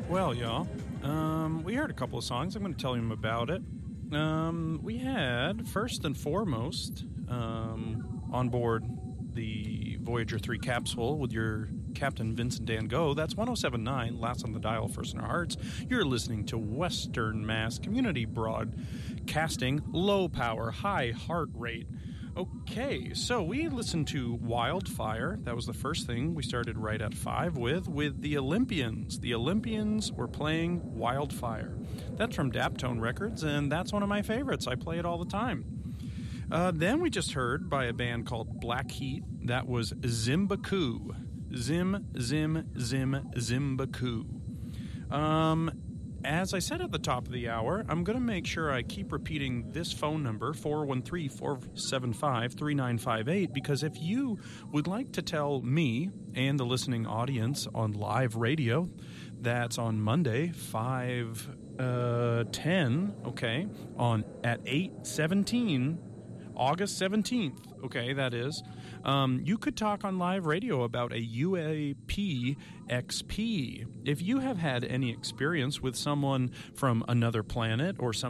Well, y'all, we heard a couple of songs. I'm going to tell you about it. We had, first and foremost, on board the Voyager 3 capsule with your Captain Vincent Dan Go. That's 107.9, last on the dial, first in our hearts. You're listening to Western Mass Community Broadcasting, low power, high heart rate. Okay, so we listened to Wildfire. That was the first thing we started right at 5 with the Olympians. The Olympians were playing Wildfire. That's from Daptone Records, and that's one of my favorites. I play it all the time. Then we just heard by a band called Black Heat. That was Zimbaku. Zimbaku. As I said at the top of the hour, I'm going to make sure I keep repeating this phone number, 413-475-3958, because if you would like to tell me and the listening audience on live radio, that's on Monday, 5/10, okay, at 8:17, August 17th, okay, that is. You could talk on live radio about a UAP XP. If you have had any experience with someone from another planet or some